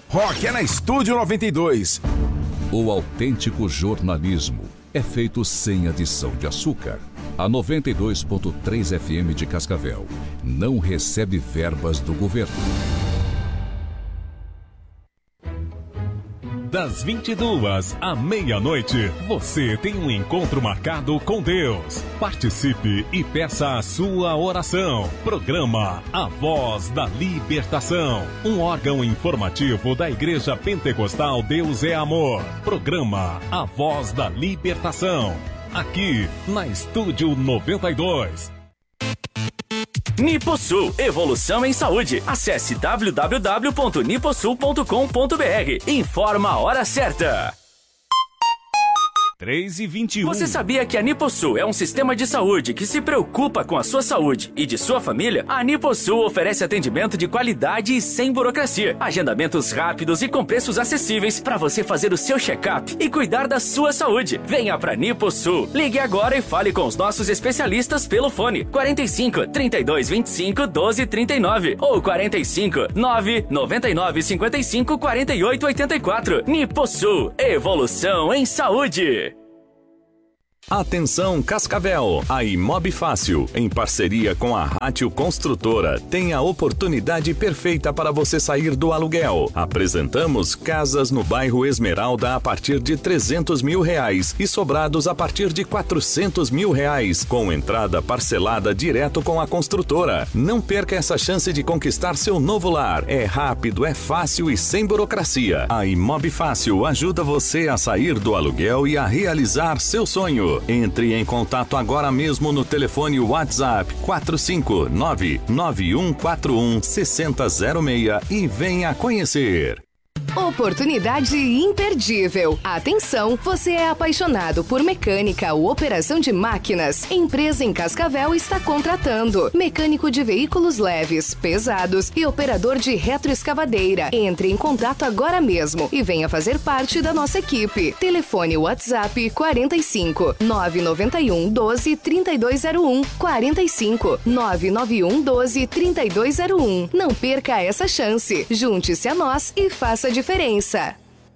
Rock é na Estúdio 92. O autêntico jornalismo é feito sem adição de açúcar. A 92.3 FM de Cascavel não recebe verbas do governo. Das 22 à meia-noite, você tem um encontro marcado com Deus. Participe e peça a sua oração. Programa A Voz da Libertação, um órgão informativo da Igreja Pentecostal Deus é Amor. Programa A Voz da Libertação, aqui na Estúdio 92. Niposul, evolução em saúde. Acesse www.niposul.com.br. Informa a hora certa. 3h21. Você sabia que a Niposul é um sistema de saúde que se preocupa com a sua saúde e de sua família? A Niposul oferece atendimento de qualidade e sem burocracia. Agendamentos rápidos e com preços acessíveis para você fazer o seu check-up e cuidar da sua saúde. Venha para Niposul. Ligue agora e fale com os nossos especialistas pelo fone 45 32 25 12 39 ou 45 9 99 55 48 84. Niposul, evolução em saúde. Atenção Cascavel, a Imob Fácil, em parceria com a Rátio Construtora, tem a oportunidade perfeita para você sair do aluguel. Apresentamos casas no bairro Esmeralda a partir de R$300 mil e sobrados a partir de R$400 mil, com entrada parcelada direto com a construtora. Não perca essa chance de conquistar seu novo lar. É rápido, é fácil e sem burocracia. A Imob Fácil ajuda você a sair do aluguel e a realizar seu sonho. Entre em contato agora mesmo no telefone WhatsApp 459-9141-6006 e venha conhecer. Oportunidade imperdível. Atenção, você é apaixonado por mecânica ou operação de máquinas? Empresa em Cascavel está contratando mecânico de veículos leves, pesados e operador de retroescavadeira. Entre em contato agora mesmo e venha fazer parte da nossa equipe. Telefone WhatsApp 45 991 12 3201 45 991 12 3201. Não perca essa chance. Junte-se a nós e faça a diferença.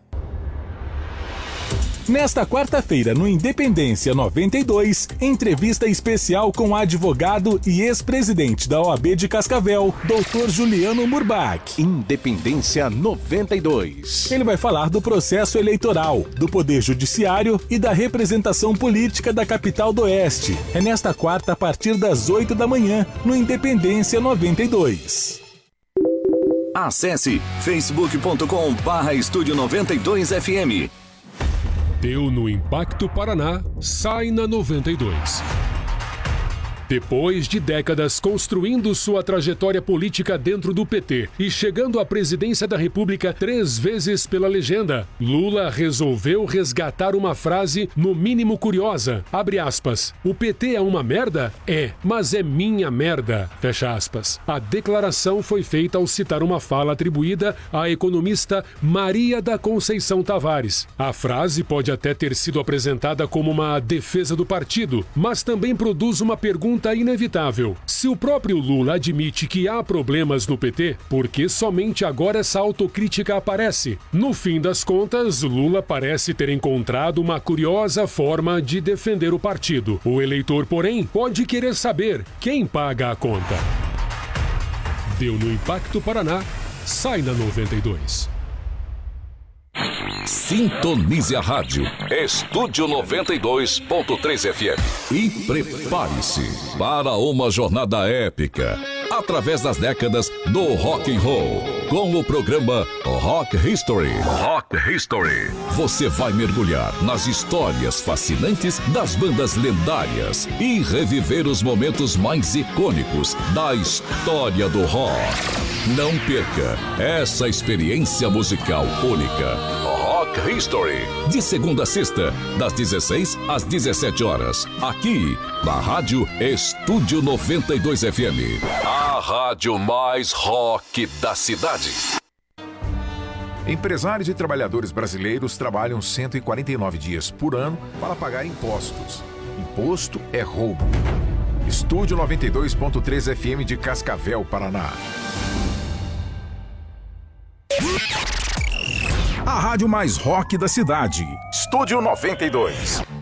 Nesta quarta-feira, no Independência 92, entrevista especial com o advogado e ex-presidente da OAB de Cascavel, Dr. Juliano Murbach. Independência 92. Ele vai falar do processo eleitoral, do Poder Judiciário e da representação política da capital do Oeste. É nesta quarta, a partir das 8 da manhã, no Independência 92. Acesse facebook.com/Estúdio 92FM. Deu no Impacto Paraná, sai na 92. Depois de décadas construindo sua trajetória política dentro do PT e chegando à presidência da República 3 vezes pela legenda, Lula resolveu resgatar uma frase no mínimo curiosa. Abre aspas. O PT é uma merda? É, mas é minha merda. Fecha aspas. A declaração foi feita ao citar uma fala atribuída à economista Maria da Conceição Tavares. A frase pode até ter sido apresentada como uma defesa do partido, mas também produz uma pergunta inevitável. Se o próprio Lula admite que há problemas no PT, por que somente agora essa autocrítica aparece? No fim das contas, Lula parece ter encontrado uma curiosa forma de defender o partido. O eleitor, porém, pode querer saber quem paga a conta. Deu no Impacto Paraná, sai na 92. Sintonize a rádio Estúdio 92.3 FM e prepare-se para uma jornada épica através das décadas do rock and roll com o programa Rock History. Rock History. Você vai mergulhar nas histórias fascinantes das bandas lendárias e reviver os momentos mais icônicos da história do rock. Não perca essa experiência musical única. Rock History, de segunda a sexta, das 16 às 17 horas, aqui na Rádio Estúdio 92 FM, a rádio mais rock da cidade. Empresários e trabalhadores brasileiros trabalham 149 dias por ano para pagar impostos. Imposto é roubo. Estúdio 92.3 FM de Cascavel, Paraná. a rádio mais rock da cidade. Estúdio 92.